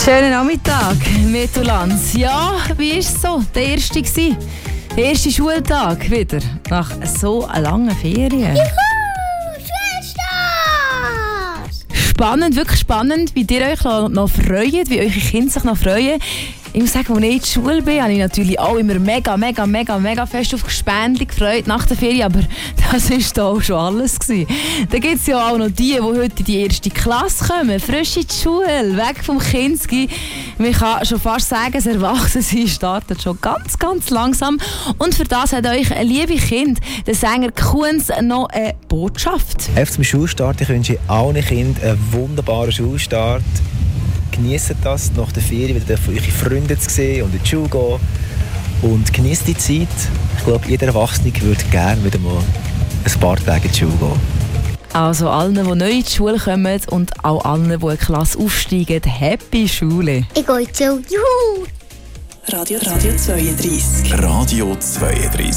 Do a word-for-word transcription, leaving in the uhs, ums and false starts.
Schönen Nachmittag, Metulanz. Ja, wie ist es so? Der erste war. Der erste Schultag wieder. Nach so langen Ferien. Juhu! Schulstart! Spannend, wirklich spannend, wie ihr euch noch freut, wie eure Kinder sich noch freuen. Ich muss sagen, als ich in der Schule bin, habe ich natürlich auch immer mega, mega, mega, mega fest auf Gespendli gefreut nach der Ferien, aber das war da auch schon alles gewesen. Dann gibt es ja auch noch die, die heute in die erste Klasse kommen, frisch in die Schule, weg vom Kinski. Man kann schon fast sagen, das Erwachsensein startet schon ganz, ganz langsam. Und für das hat euch, liebe Kind, der Sänger Kunz noch eine Botschaft. Auf zum Schulstart, ich wünsche allen Kindern einen wunderbaren Schulstart. Genießt das, nach der Ferien wieder eure Freunde zu sehen und in die Schule gehen. Und genießt die Zeit. Ich glaube, jeder Erwachsene würde gerne wieder mal ein paar Tage in die Schule gehen. Also allen, die neu in die Schule kommen und auch allen, die in die Klasse aufsteigen, happy Schule. Ich gehe zu. Juhu! Radio, Radio zweiunddreißig. Radio zweiunddreißig.